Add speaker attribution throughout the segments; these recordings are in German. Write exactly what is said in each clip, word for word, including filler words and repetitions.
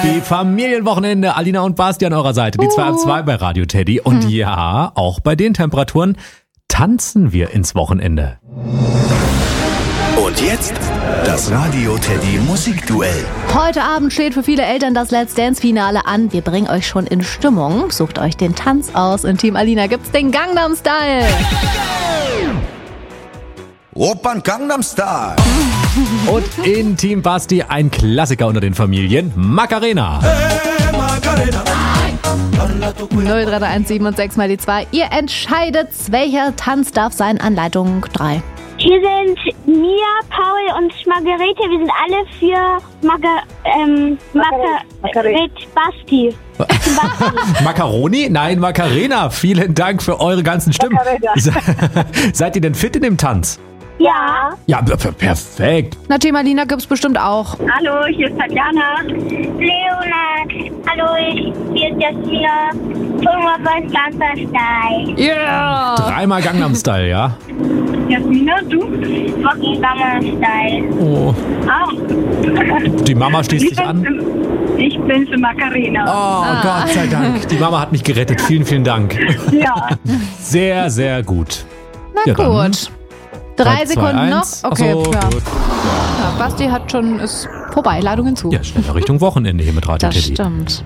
Speaker 1: Die Familienwochenende, Alina und Basti an eurer Seite, die zwei ab zwei bei Radio Teddy. Und ja, auch bei den Temperaturen tanzen wir ins Wochenende.
Speaker 2: Und jetzt das Radio Teddy Musikduell.
Speaker 3: Heute Abend steht für viele Eltern das Let's Dance Finale an. Wir bringen euch schon in Stimmung. Sucht euch den Tanz aus. In Team Alina gibt's den Gangnam Style.
Speaker 2: Opern Gangnam Style.
Speaker 1: Und in Team Basti ein Klassiker unter den Familien, Macarena.
Speaker 2: Hey, Macarena.
Speaker 3: null drei drei eins sieben und sechs mal die zwei. Ihr entscheidet, welcher Tanz darf sein. Anleitung drei.
Speaker 4: Hier sind Mia, Paul und Margarete. Wir sind alle für Marga, ähm, Margarete Basti.
Speaker 1: Macaroni? Nein, Macarena. Vielen Dank für eure ganzen Stimmen. Seid ihr denn fit in dem Tanz?
Speaker 4: Ja.
Speaker 1: Ja, p- perfekt.
Speaker 3: Na, Team Alina gibt's bestimmt auch.
Speaker 4: Hallo, hier ist Tatjana. Leonard. Hallo, ich, hier ist Jasmina. Thomas bei Gangnam Style.
Speaker 3: Yeah!
Speaker 1: Dreimal Gangnam Style, ja?
Speaker 4: Jasmina, du? Rocky Gangnam Style.
Speaker 1: Oh.
Speaker 4: Auch.
Speaker 1: Die Mama schließt sich an.
Speaker 4: Ich bin für Macarena.
Speaker 1: Oh, Gott sei Dank. Die Mama hat mich gerettet. Vielen, vielen Dank.
Speaker 4: Ja.
Speaker 1: Sehr, sehr gut.
Speaker 3: Na
Speaker 1: Ja, dann.
Speaker 3: gut. Drei
Speaker 1: Drei, zwei,
Speaker 3: Sekunden
Speaker 1: eins.
Speaker 3: noch. Okay,
Speaker 1: Ach so,
Speaker 3: ja.
Speaker 1: gut.
Speaker 3: ja. Basti hat schon, ist vorbei. Ladung hinzu.
Speaker 1: Ja, schneller Richtung Wochenende hier mit Radio
Speaker 3: Das
Speaker 1: Teddy.
Speaker 3: stimmt.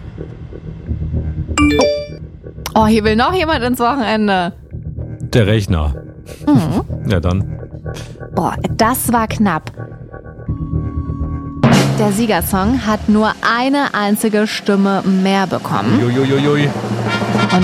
Speaker 3: Oh. oh, hier will noch jemand ins Wochenende.
Speaker 1: Der Rechner.
Speaker 3: Mhm.
Speaker 1: Ja, dann.
Speaker 3: Boah, das war knapp. Der Siegersong hat nur eine einzige Stimme mehr bekommen.
Speaker 1: Uiuiuiui.